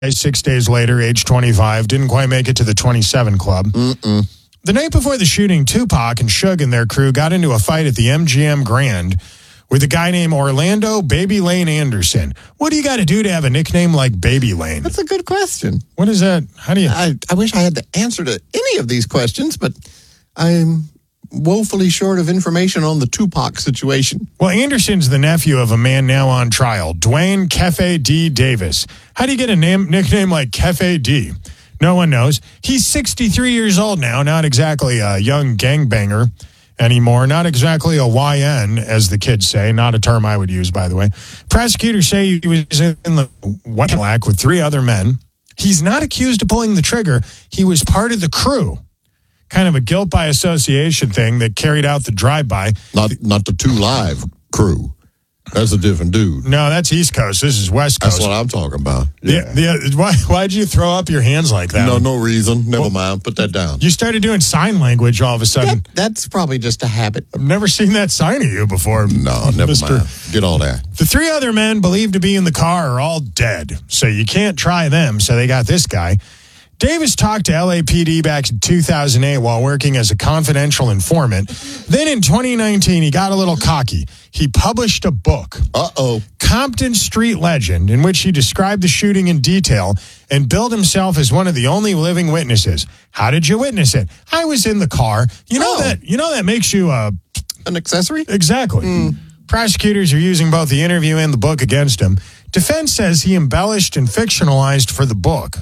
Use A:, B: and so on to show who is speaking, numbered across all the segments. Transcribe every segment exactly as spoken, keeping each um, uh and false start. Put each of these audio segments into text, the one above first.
A: six days later, age twenty-five, didn't quite make it to the twenty-seven club.
B: Mm-mm.
A: The night before the shooting, Tupac and Suge and their crew got into a fight at the M G M Grand with a guy named Orlando Baby Lane Anderson. What do you got to do to have a nickname like Baby Lane?
B: That's a good question.
A: What is that? How do you...
B: I, I wish I had the answer to any of these questions, but I'm woefully short of information on the Tupac situation.
A: Well, Anderson's the nephew of a man now on trial, Dwayne Kefe D. Davis. How do you get a name, nickname like Kefe D? No one knows. He's sixty-three years old now, not exactly a young gangbanger anymore, not exactly a Y N, as the kids say, not a term I would use, by the way. Prosecutors say he was in the Wetlack with three other men. He's not accused of pulling the trigger. He was part of the crew. Kind of a guilt by association thing that carried out the drive-by.
B: Not not the Two Live crew. That's a different dude.
A: No, that's East Coast. This is West Coast.
B: That's what I'm talking about. Yeah.
A: The, the, why, why'd you throw up your hands like that?
B: No, no reason. Never
A: well,
B: mind. Put that down.
A: You started doing sign language all of a sudden.
B: That, that's probably just a habit.
A: I've never seen that sign of you before.
B: No, never Mister mind. Get all that.
A: The three other men believed to be in the car are all dead, so you can't try them, so they got this guy. Davis talked to L A P D back in two thousand eight while working as a confidential informant. Then in twenty nineteen, he got a little cocky. He published a book,
B: Uh-oh.
A: Compton Street Legend, in which he described the shooting in detail and billed himself as one of the only living witnesses. How did you witness it? I was in the car. You know
B: oh.
A: that you know that makes you a...
B: An accessory?
A: Exactly. Mm. Prosecutors are using both the interview and the book against him. Defense says he embellished and fictionalized for the book.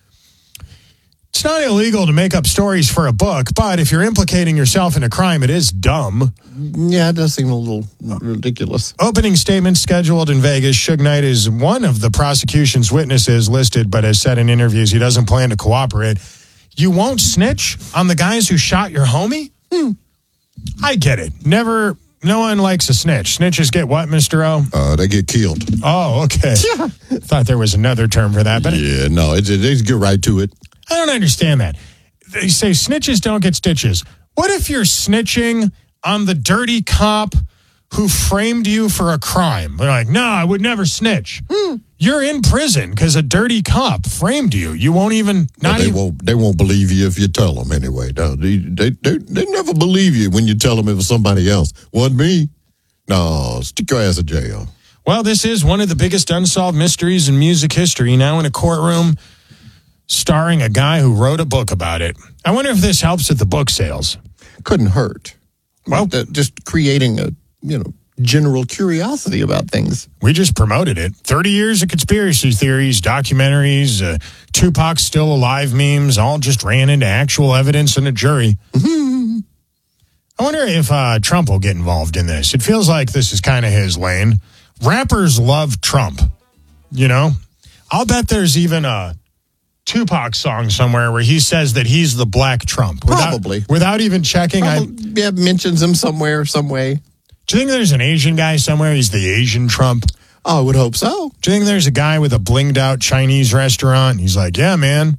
A: It's not illegal to make up stories for a book, but if you're implicating yourself in a crime, it is dumb.
B: Yeah, it does seem a little ridiculous.
A: Opening statement scheduled in Vegas. Suge Knight is one of the prosecution's witnesses listed, but has said in interviews he doesn't plan to cooperate. You won't snitch on the guys who shot your homie? Hmm. I get it. Never... No one likes a snitch. Snitches get what, Mister O?
B: Uh, they get killed.
A: Oh, okay. Yeah. Thought there was another term for that. But
B: yeah, it, no, it's, it, they get right to it.
A: I don't understand that. They say snitches don't get stitches. What if you're snitching on the dirty cop who framed you for a crime? They're like, no, I would never snitch. Hmm. You're in prison because a dirty cop framed you. You won't even... Not
B: they
A: even,
B: won't. They won't believe you if you tell them anyway. No, they, they they they never believe you when you tell them it was somebody else. Wasn't me. No, stick your ass in jail.
A: Well, this is one of the biggest unsolved mysteries in music history. Now in a courtroom, starring a guy who wrote a book about it. I wonder if this helps with the book sales.
B: Couldn't hurt.
A: Well,
B: the, just creating a you know. general curiosity about things.
A: We just promoted it. thirty years of conspiracy theories, documentaries, uh, Tupac still alive memes, all just ran into actual evidence in a jury. Mm-hmm. I wonder if uh, Trump will get involved in this. It feels like this is kind of his lane. Rappers love Trump, you know? I'll bet there's even a Tupac song somewhere where he says that he's the black Trump. Without,
B: Probably.
A: Without even checking.
B: Probably, I, yeah, mentions him somewhere, some way.
A: Do you think there's an Asian guy somewhere? He's the Asian Trump.
B: Oh, I would hope so.
A: Do you think there's a guy with a blinged out Chinese restaurant? He's like, yeah, man.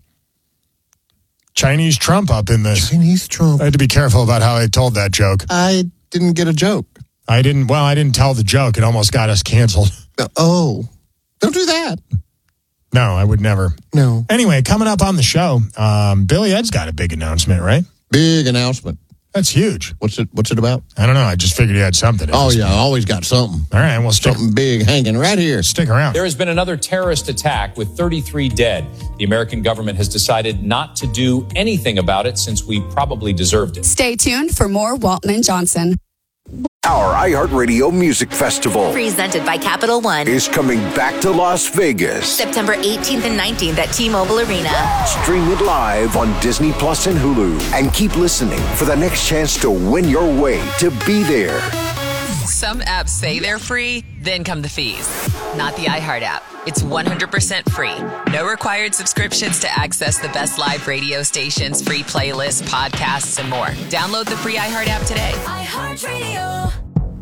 A: Chinese Trump up in this.
B: Chinese Trump.
A: I had to be careful about how I told that joke.
B: I didn't get a joke.
A: I didn't, well, I didn't tell the joke. It almost got us canceled.
B: Oh, don't do that.
A: No, I would never.
B: No.
A: Anyway, coming up on the show, um, Billy Ed's got a big announcement, right?
B: Big announcement.
A: That's huge.
B: What's it What's it about?
A: I don't know. I just figured he had something.
B: Oh, yeah. I always got something.
A: All right. Well, stick,
B: something big hanging right here.
A: Stick around.
C: There has been another terrorist attack with thirty-three dead. The American government has decided not to do anything about it since we probably deserved it.
D: Stay tuned for more Waltman Johnson.
E: Our iHeartRadio Music Festival,
F: presented by Capital One,
E: is coming back to Las Vegas.
F: September eighteenth and nineteenth at T-Mobile Arena.
E: Stream it live on Disney Plus and Hulu. And keep listening for the next chance to win your way to be there.
G: Some apps say they're free, then come the fees. Not the iHeart app. It's one hundred percent free. No required subscriptions to access the best live radio stations, free playlists, podcasts, and more. Download the free iHeart app today.
F: iHeartRadio.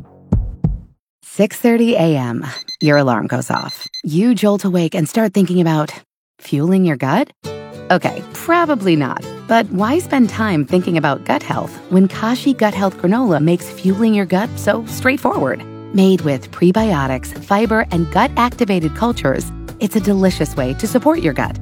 H: six thirty a.m. Your alarm goes off. You jolt awake and start thinking about fueling your gut? Okay, probably not. But why spend time thinking about gut health when Kashi Gut Health Granola makes fueling your gut so straightforward? Made with prebiotics, fiber, and gut-activated cultures, It's a delicious way to support your gut.